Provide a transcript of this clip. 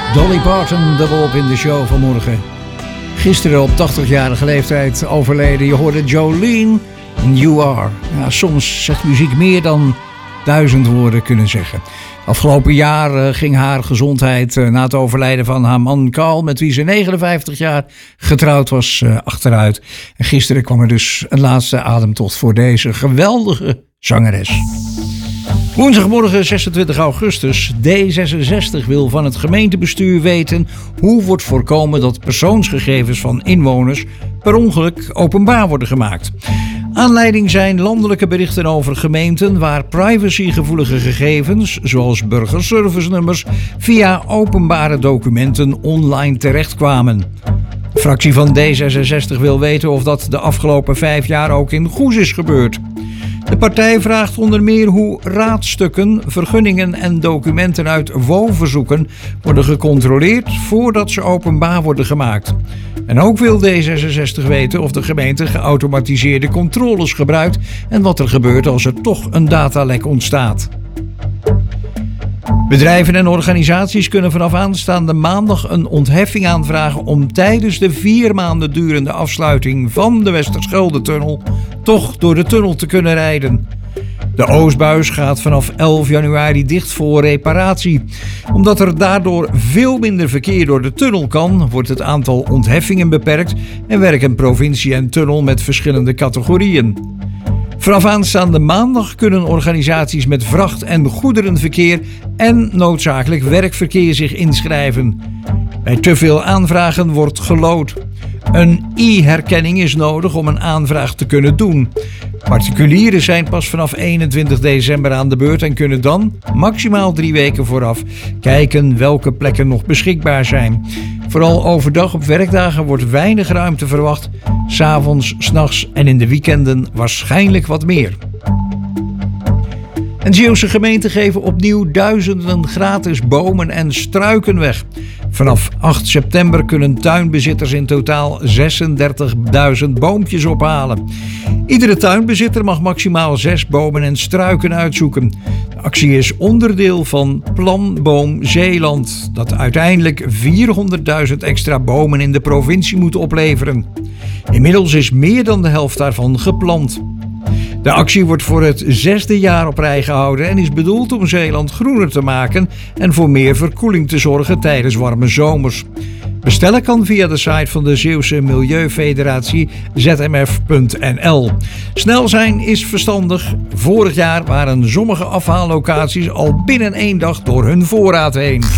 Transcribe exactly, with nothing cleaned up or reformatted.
Dolly Parton, dubbel op in de show vanmorgen. Gisteren op tachtigjarige leeftijd overleden. Je hoorde Jolene en You Are. Ja, soms zegt muziek meer dan duizend woorden kunnen zeggen. Afgelopen jaar ging haar gezondheid na het overlijden van haar man Carl, met wie ze negenenvijftig jaar getrouwd was, achteruit. En gisteren kwam er dus een laatste ademtocht voor deze geweldige zangeres. Woensdagmorgen zesentwintig augustus. D zesenzestig wil van het gemeentebestuur weten hoe wordt voorkomen dat persoonsgegevens van inwoners per ongeluk openbaar worden gemaakt. Aanleiding zijn landelijke berichten over gemeenten waar privacygevoelige gegevens, zoals burgerservice-nummers, via openbare documenten online terechtkwamen. De fractie van D zesenzestig wil weten of dat de afgelopen vijf jaar ook in Goes is gebeurd. De partij vraagt onder meer hoe raadstukken, vergunningen en documenten uit W O-verzoeken worden gecontroleerd voordat ze openbaar worden gemaakt. En ook wil D zesenzestig weten of de gemeente geautomatiseerde controles gebruikt en wat er gebeurt als er toch een datalek ontstaat. Bedrijven en organisaties kunnen vanaf aanstaande maandag een ontheffing aanvragen om tijdens de vier maanden durende afsluiting van de Westerschelde-tunnel toch door de tunnel te kunnen rijden. De Oostbuis gaat vanaf elf januari dicht voor reparatie. Omdat er daardoor veel minder verkeer door de tunnel kan, wordt het aantal ontheffingen beperkt en werken provincie en tunnel met verschillende categorieën. Vanaf aanstaande maandag kunnen organisaties met vracht- en goederenverkeer en noodzakelijk werkverkeer zich inschrijven. Bij te veel aanvragen wordt geloot. Een e-herkenning is nodig om een aanvraag te kunnen doen. Particulieren zijn pas vanaf eenentwintig december aan de beurt en kunnen dan, maximaal drie weken vooraf, kijken welke plekken nog beschikbaar zijn. Vooral overdag op werkdagen wordt weinig ruimte verwacht. 's Avonds, 's nachts en in de weekenden waarschijnlijk wat meer. En Zeeuwse gemeenten geven opnieuw duizenden gratis bomen en struiken weg. Vanaf acht september kunnen tuinbezitters in totaal zesendertigduizend boompjes ophalen. Iedere tuinbezitter mag maximaal zes bomen en struiken uitzoeken. De actie is onderdeel van Plan Boom Zeeland, dat uiteindelijk vierhonderdduizend extra bomen in de provincie moet opleveren. Inmiddels is meer dan de helft daarvan geplant. De actie wordt voor het zesde jaar op rij gehouden en is bedoeld om Zeeland groener te maken en voor meer verkoeling te zorgen tijdens warme zomers. Bestellen kan via de site van de Zeeuwse Milieufederatie z m f punt n l. Snel zijn is verstandig. Vorig jaar waren sommige afhaallocaties al binnen één dag door hun voorraad heen.